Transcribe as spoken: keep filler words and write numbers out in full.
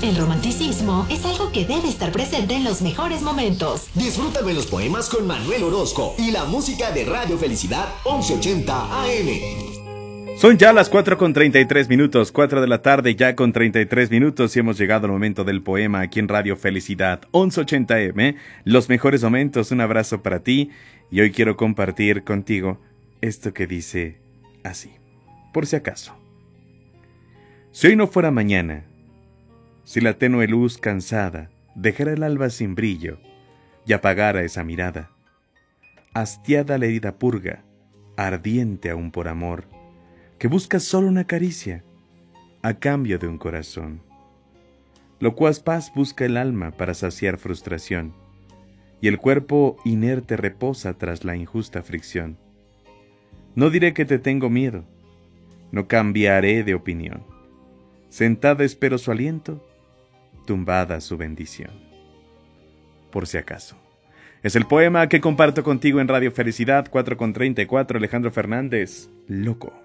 El romanticismo es algo que debe estar presente en los mejores momentos. Disfrútame los poemas con Manuel Orozco y la música de Radio Felicidad once ochenta A M. Son ya las cuatro con treinta y tres minutos, cuatro de la tarde ya con treinta y tres minutos y hemos llegado al momento del poema aquí en Radio Felicidad once ochenta A M. Los mejores momentos, un abrazo para ti y hoy quiero compartir contigo esto que dice así, por si acaso. Si hoy no fuera mañana, si la tenue luz cansada dejara el alba sin brillo y apagara esa mirada, hastiada la herida purga, ardiente aún por amor, que busca solo una caricia a cambio de un corazón. Locuaz paz busca el alma para saciar frustración, y el cuerpo inerte reposa tras la injusta fricción. No diré que te tengo miedo, no cambiaré de opinión. Sentada espero su aliento, tumbada su bendición. Por si acaso. Es el poema que comparto contigo en Radio Felicidad cuatro con treinta y cuatro. Alejandro Fernández, Loco.